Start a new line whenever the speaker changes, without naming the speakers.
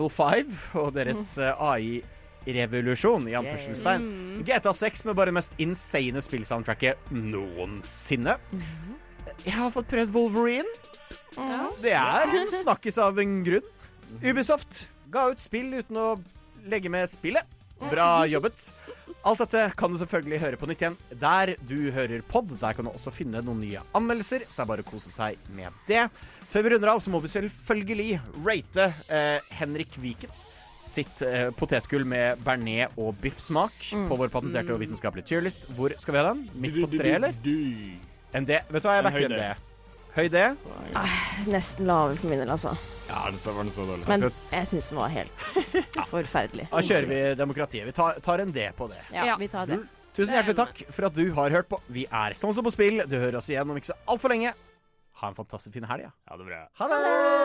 5 og deres AI-revolusjon, i anførselstegn. GTA 6 med bare det mest insane spillsoundtracket noensinne. Jeg har fått prøvd Wolverine. Det en snakkes av en grunn. Ubisoft ga ut spill uten å legge med spillet. Bra jobbet. Alt dette kan du selvfølgelig høre på nytt igjen der du hører podd. Der kan du også finne noen nye anmeldelser, så det bare å kose seg med det. Før vi runder av, så må vi selvfølgelig rate Henrik Viken sitt potetgull med bearnés og biffsmak på vår patenterte og vitenskapelige tierlist. Hvor skal vi ha den? Midt på 3, eller? En D. Vet du hva, jeg backer en D. Høy D?
Nesten lavere for min del, altså.
Ja, det var så dårlig.
Men jeg synes den var helt forferdelig.
Da kjører vi demokratiet. Vi tar en D på det.
Ja, vi tar det.
Tusen hjertelig takk for at du har hørt på. Vi Sånn som på spill. Du hører oss igjen om ikke så alt for lenge. Ha en fantastisk fin helg.
Ja, det blir bra.
Ha det!